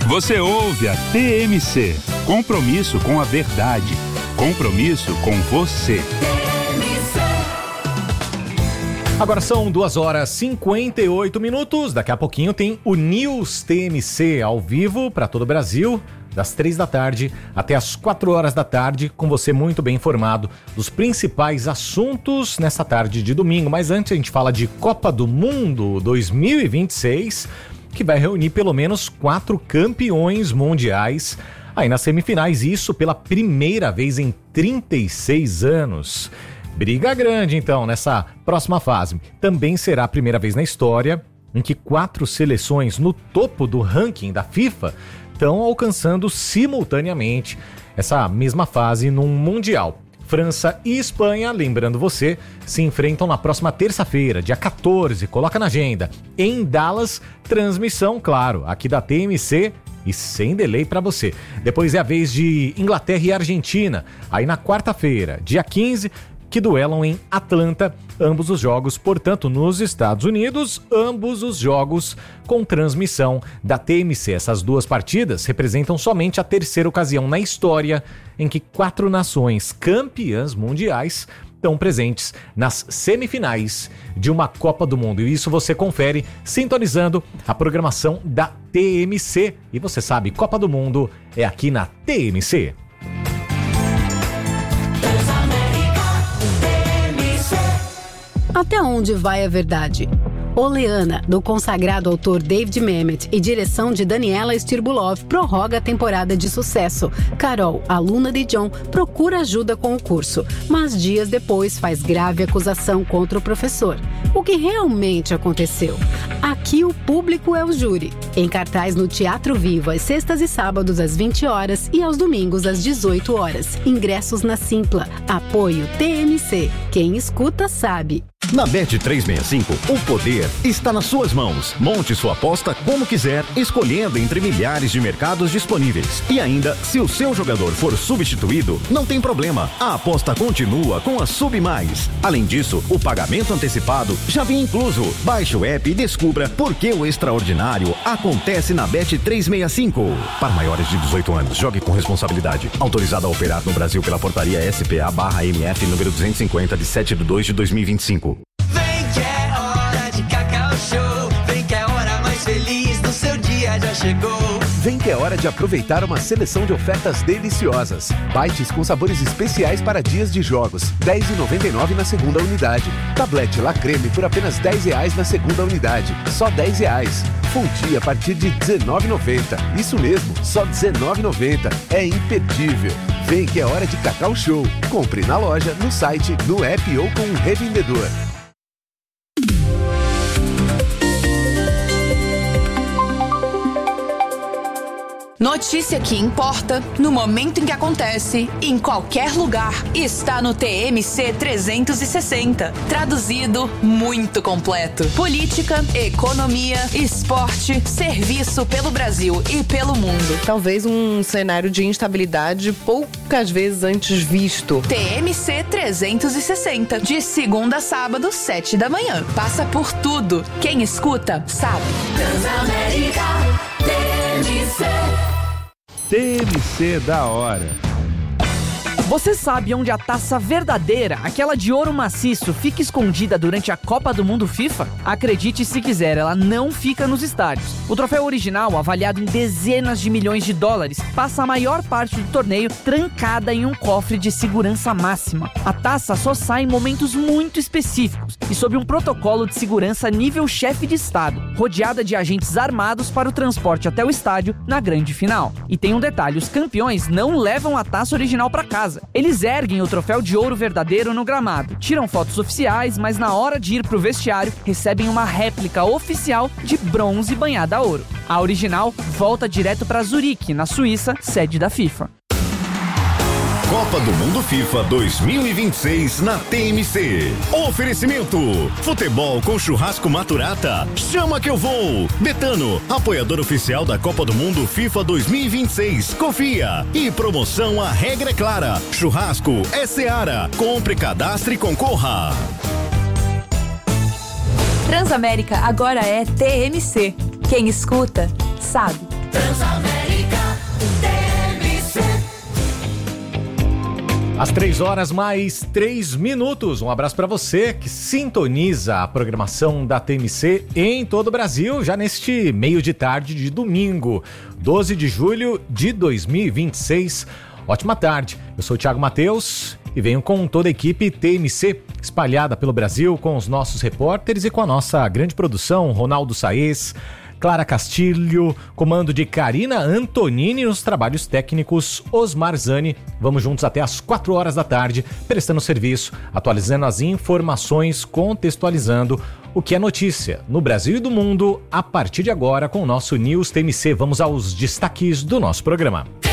Você ouve a TMC. Compromisso com a verdade. Compromisso com você. Agora são 2h58. Daqui a pouquinho tem o News TMC ao vivo para todo o Brasil, das 3 da tarde até as 4 horas da tarde, com você muito bem informado dos principais assuntos nessa tarde de domingo. Mas antes a gente fala de Copa do Mundo 2026, que vai reunir pelo menos 4 campeões mundiais aí nas semifinais, isso pela primeira vez em 36 anos. Briga grande, então, nessa próxima fase. Também será a primeira vez na história em que 4 seleções no topo do ranking da FIFA estão alcançando simultaneamente essa mesma fase num Mundial. França e Espanha, lembrando você, se enfrentam na próxima terça-feira, dia 14, coloca na agenda, em Dallas, transmissão, claro, aqui da TMC e sem delay para você. Depois é a vez de Inglaterra e Argentina, aí na quarta-feira, dia 15, que duelam em Atlanta, ambos os jogos, portanto, nos Estados Unidos, ambos os jogos com transmissão da TMC. Essas 2 partidas representam somente a terceira ocasião na história em que 4 nações campeãs mundiais estão presentes nas semifinais de uma Copa do Mundo. E isso você confere sintonizando a programação da TMC. E você sabe, Copa do Mundo é aqui na TMC. Até onde vai a verdade? Oleana, do consagrado autor David Mamet e direção de Daniela Stirbulov, prorroga a temporada de sucesso. Carol, aluna de John, procura ajuda com o curso, mas dias depois faz grave acusação contra o professor. O que realmente aconteceu? Aqui o público é o júri. Em cartaz no Teatro Vivo, às sextas e sábados às 20 horas e aos domingos às 18 horas. Ingressos na Simpla. Apoio TMC. Quem escuta sabe. Na Bet365, o poder está nas suas mãos. Monte sua aposta como quiser, escolhendo entre milhares de mercados disponíveis. E ainda, se o seu jogador for substituído, não tem problema. A aposta continua com a Sub Mais. Além disso, o pagamento antecipado já vem incluso. Baixe o app e descubra por que o extraordinário acontece na Bet365. Para maiores de 18 anos, jogue com responsabilidade. Autorizado a operar no Brasil pela portaria SPA/MF número 250 de 7/2/2025. Vem que a hora mais feliz do seu dia já chegou. Vem que é hora de aproveitar uma seleção de ofertas deliciosas. Bites com sabores especiais para dias de jogos, R$10,99 na segunda unidade. Tablete La Creme por apenas R$10 na segunda unidade, só R$10. Fonte a partir de R$19,90. Isso mesmo, só R$19,90. É imperdível. Vem que é hora de Cacau Show. Compre na loja, no site, no app ou com um revendedor. Notícia que importa, no momento em que acontece, em qualquer lugar, está no TMC 360. Traduzido, muito completo. Política, economia, esporte, serviço pelo Brasil e pelo mundo. Talvez um cenário de instabilidade poucas vezes antes visto. TMC 360, de segunda a sábado, 7 da manhã. Passa por tudo. Quem escuta, sabe. Transamérica, TMC. TMC da hora. Você sabe onde a taça verdadeira, aquela de ouro maciço, fica escondida durante a Copa do Mundo FIFA? Acredite se quiser, ela não fica nos estádios. O troféu original, avaliado em dezenas de milhões de dólares, passa a maior parte do torneio trancada em um cofre de segurança máxima. A taça só sai em momentos muito específicos e sob um protocolo de segurança nível chefe de estado, rodeada de agentes armados para o transporte até o estádio na grande final. E tem um detalhe, os campeões não levam a taça original para casa. Eles erguem o troféu de ouro verdadeiro no gramado, tiram fotos oficiais, mas na hora de ir pro vestiário, recebem uma réplica oficial de bronze banhada a ouro. A original volta direto para Zurique, na Suíça, sede da FIFA. Copa do Mundo FIFA 2026 na TMC. Oferecimento: futebol com churrasco Maturata. Chama que eu vou. Betano, apoiador oficial da Copa do Mundo FIFA 2026. Confia. E promoção A Regra é Clara. Churrasco é Seara. Compre, cadastre e concorra. Transamérica agora é TMC. Quem escuta, sabe. Transamérica TMC. Às 3:03. Um abraço para você que sintoniza a programação da TMC em todo o Brasil, já neste meio de tarde de domingo, 12 de julho de 2026. Ótima tarde, eu sou o Thiago Matheus e venho com toda a equipe TMC espalhada pelo Brasil, com os nossos repórteres e com a nossa grande produção, Ronaldo Saez, Clara Castilho, comando de Karina Antonini, nos trabalhos técnicos Osmar Zani. Vamos juntos até às 4 horas da tarde, prestando serviço, atualizando as informações, contextualizando o que é notícia no Brasil e do mundo a partir de agora com o nosso News TMC. Vamos aos destaques do nosso programa.